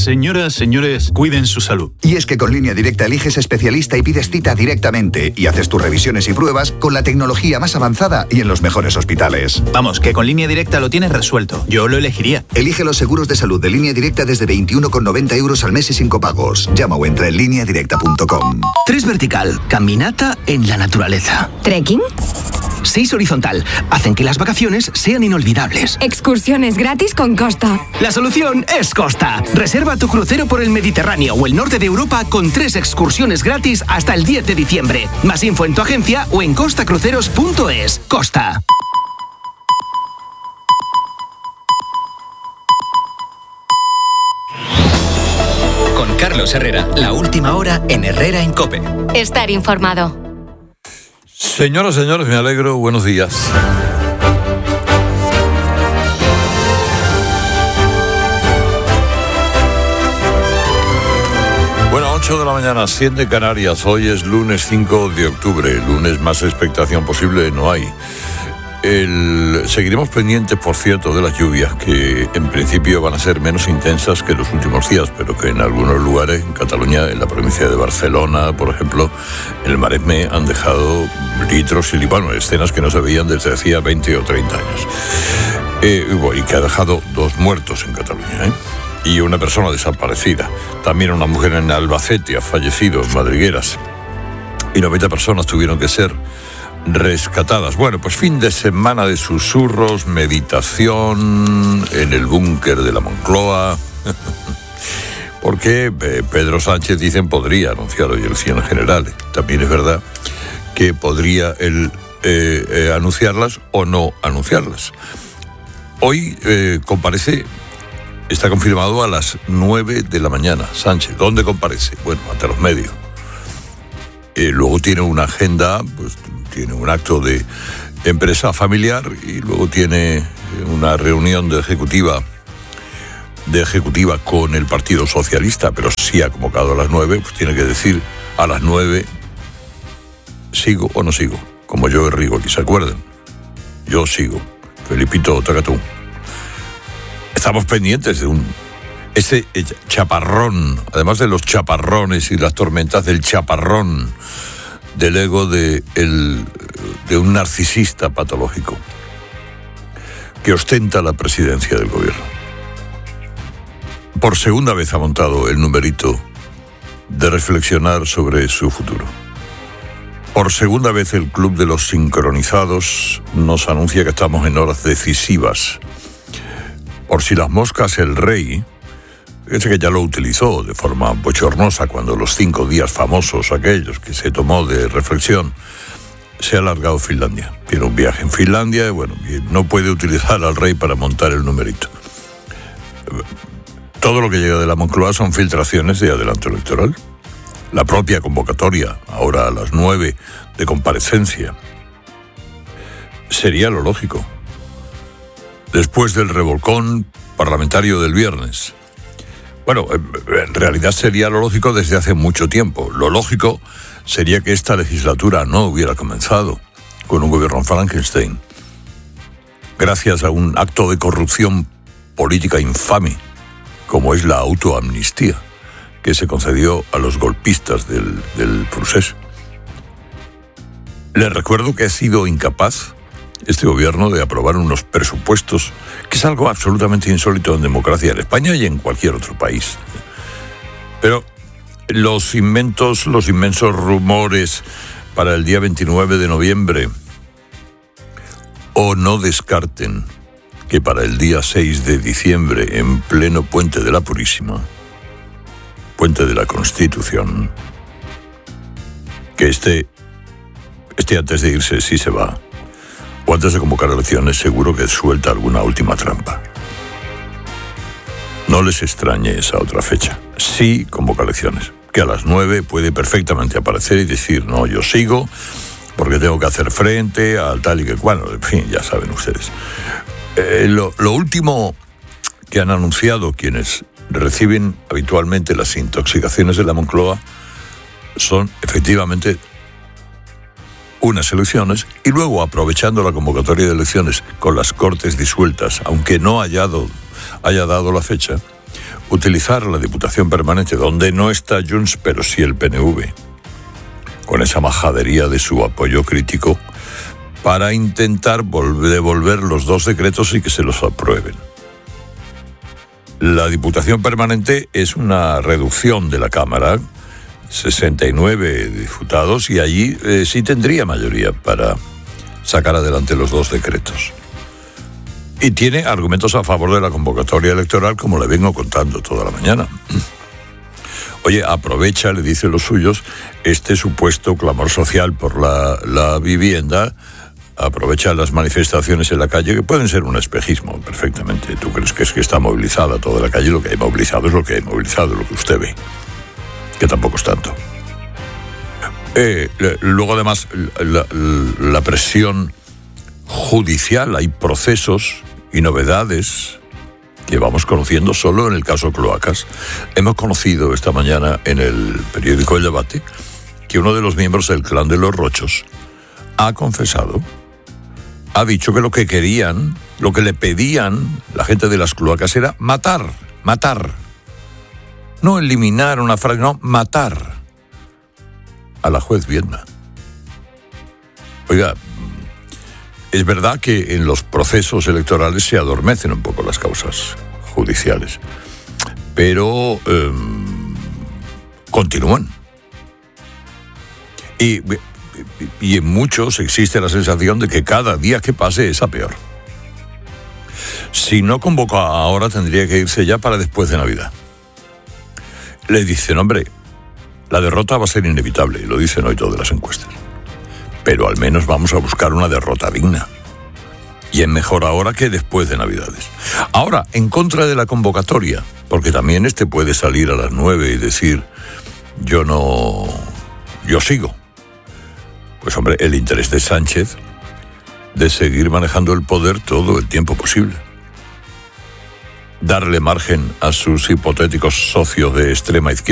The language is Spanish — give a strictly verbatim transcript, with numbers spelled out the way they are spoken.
Señoras, señores, cuiden su salud. Y es que con Línea Directa eliges especialista y pides cita directamente y haces tus revisiones y pruebas con la tecnología más avanzada y en los mejores hospitales. Vamos, que con Línea Directa lo tienes resuelto. Yo lo elegiría. Elige los seguros de salud de Línea Directa desde veintiuno con noventa euros al mes y sin copagos. Llama o entra en línea directa punto com. Tres vertical, caminata en la naturaleza. ¿Trekking? Seis horizontal, hacen que las vacaciones sean inolvidables. Excursiones gratis con Costa. La solución es Costa. Reserva tu crucero por el Mediterráneo o el norte de Europa con tres excursiones gratis hasta el diez de diciembre. Más info en tu agencia o en costa cruceros punto es. Costa. Con Carlos Herrera, la última hora en Herrera en COPE. Estar informado. Señoras, señores, me alegro. Buenos días. Bueno, ocho de la mañana, siete Canarias. Hoy es lunes cinco de octubre. Lunes más expectación posible no hay. El... Seguiremos pendientes, por cierto, de las lluvias, que en principio van a ser menos intensas que los últimos días, pero que en algunos lugares, en Cataluña, en la provincia de Barcelona, por ejemplo, en el Maresme, han dejado litros y bueno, escenas que no se veían desde hacía veinte o treinta años. Eh, y que ha dejado dos muertos en Cataluña, ¿eh? Y una persona desaparecida. También una mujer en Albacete ha fallecido, en Madrigueras. Y noventa personas tuvieron que ser rescatadas. Bueno, pues fin de semana de susurros, meditación en el búnker de la Moncloa. Porque eh, Pedro Sánchez, dicen, podría anunciar hoy elecciones generales. También es verdad que podría él eh, eh, anunciarlas o no anunciarlas. Hoy eh, comparece, está confirmado a las nueve de la mañana, Sánchez. ¿Dónde comparece? Bueno, ante los medios. Eh, luego tiene una agenda, pues tiene un acto de empresa familiar y luego tiene una reunión de ejecutiva de ejecutiva con el Partido Socialista, pero sí ha convocado a las nueve, pues tiene que decir a las nueve sigo o no sigo, como yo Rigo, aquí se acuerdan. Yo sigo. Felipito, toca tú. Estamos pendientes de un ese chaparrón, además de los chaparrones y las tormentas del chaparrón del ego de, el, de un narcisista patológico que ostenta la presidencia del gobierno. Por segunda vez ha montado el numerito de reflexionar sobre su futuro. Por segunda vez el Club de los Sincronizados nos anuncia que estamos en horas decisivas. Por si las moscas, el rey, ese que ya lo utilizó de forma bochornosa cuando los cinco días famosos, aquellos que se tomó de reflexión, se ha alargado a Finlandia. Tiene un viaje en Finlandia y bueno, no puede utilizar al rey para montar el numerito. Todo lo que llega de la Moncloa son filtraciones de adelanto electoral. La propia convocatoria, ahora a las nueve, de comparecencia, sería lo lógico. Después del revolcón parlamentario del viernes. Bueno, en realidad sería lo lógico desde hace mucho tiempo. Lo lógico sería que esta legislatura no hubiera comenzado con un gobierno Frankenstein, gracias a un acto de corrupción política infame, como es la autoamnistía que se concedió a los golpistas del, del procés. Les recuerdo que ha sido incapaz este gobierno de aprobar unos presupuestos, que es algo absolutamente insólito en democracia en España y en cualquier otro país. Pero los inmensos, los inmensos rumores para el día veintinueve de noviembre, o no descarten que para el día seis de diciembre, en pleno Puente de la Purísima, Puente de la Constitución, que este, este antes de irse sí se va, o antes de convocar elecciones, seguro que suelta alguna última trampa. No les extrañe esa otra fecha. Sí convoca elecciones, que a las nueve puede perfectamente aparecer y decir, no, yo sigo, porque tengo que hacer frente al tal y que, bueno, en fin, ya saben ustedes. Eh, lo, lo último que han anunciado quienes reciben habitualmente las intoxicaciones de la Moncloa son efectivamente unas elecciones y luego, aprovechando la convocatoria de elecciones con las Cortes disueltas, aunque no haya dado, haya dado la fecha, utilizar la Diputación Permanente, donde no está Junts, pero sí el P N V, con esa majadería de su apoyo crítico, para intentar volver, devolver los dos decretos y que se los aprueben. La Diputación Permanente es una reducción de la Cámara, sesenta y nueve diputados, y allí eh, sí tendría mayoría para sacar adelante los dos decretos. Y tiene argumentos a favor de la convocatoria electoral, como le vengo contando toda la mañana. Oye, aprovecha, le dice los suyos, este supuesto clamor social por la, la vivienda, aprovecha las manifestaciones en la calle, que pueden ser un espejismo perfectamente. Tú crees que es que está movilizada toda la calle, lo que hay movilizado es lo que hay movilizado, lo que usted ve, que tampoco es tanto. Eh, luego, además, la, la, la presión judicial, hay procesos y novedades que vamos conociendo solo en el caso Cloacas. Hemos conocido esta mañana en el periódico El Debate que uno de los miembros del clan de los Rochos ha confesado, ha dicho que lo que querían, lo que le pedían la gente de las cloacas era matar, matar. No eliminar una frase, no, matar a la juez Viedma. Oiga, es verdad que en los procesos electorales se adormecen un poco las causas judiciales, pero eh, continúan. Y, y en muchos existe la sensación de que cada día que pase es a peor. Si no convoca ahora, tendría que irse ya para después de Navidad. Le dicen, hombre, la derrota va a ser inevitable, y lo dicen hoy todas las encuestas. Pero al menos vamos a buscar una derrota digna. Y es mejor ahora que después de Navidades. Ahora, en contra de la convocatoria, porque también este puede salir a las nueve y decir, yo no, yo sigo. Pues hombre, el interés de Sánchez de seguir manejando el poder todo el tiempo posible. Darle margen a sus hipotéticos socios de extrema izquierda.